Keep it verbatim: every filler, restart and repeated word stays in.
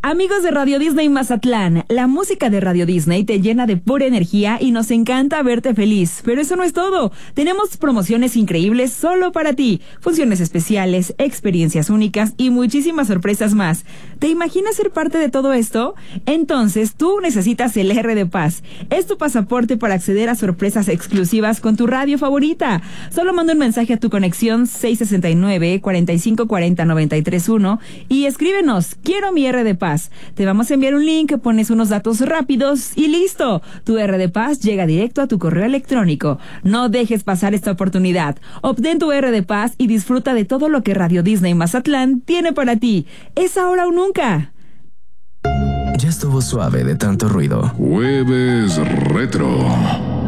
Amigos de Radio Disney Mazatlán, la música de Radio Disney te llena de pura energía y nos encanta verte feliz. Pero eso no es todo. Tenemos promociones increíbles solo para ti, funciones especiales, experiencias únicas y muchísimas sorpresas más. ¿Te imaginas ser parte de todo esto? Entonces tú necesitas el R de Paz. Es tu pasaporte para acceder a sorpresas exclusivas con tu radio favorita. Solo manda un mensaje a tu conexión seis sesenta y nueve, cuarenta y cinco cuarenta, noventa y tres uno y escríbenos, quiero mi R de Paz. Te vamos a enviar un link, pones unos datos rápidos y listo. Tu R de Paz llega directo a tu correo electrónico. No dejes pasar esta oportunidad. Obtén tu R de Paz y disfruta de todo lo que Radio Disney Mazatlán tiene para ti. Es ahora o nunca. Ya estuvo suave de tanto ruido. Jueves Retro.